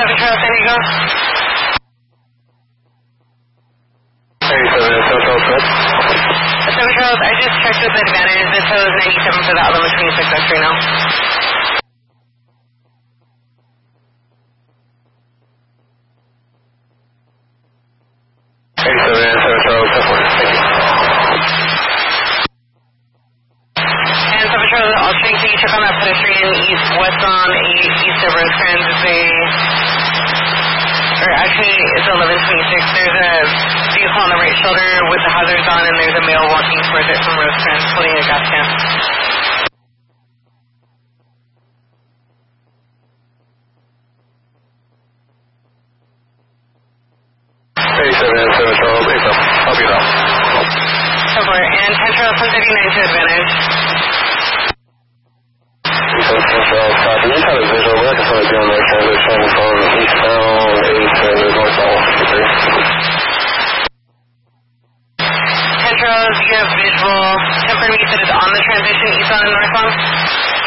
7 Charles, San Diego. 7 Charles, I just checked with Advantage. It shows 97 for the Alamo 26 X-ray now. And 7 Charles, I'll check to you check on that pedestrian east-west on east of Rosecrans. It's 1126. There's a vehicle on the right shoulder with the hazards on, and there's a male walking towards it from Rosecrans holding a gas can. I'll be out. So far, and 10 Charles, 139 to Advantage. 10 Charles, copy. You had a visual. We're looking for a doing their transition from eastbound 8 to northbound 53. 10 Charles, you have visual. Confirm you said it's on the transition eastbound and northbound?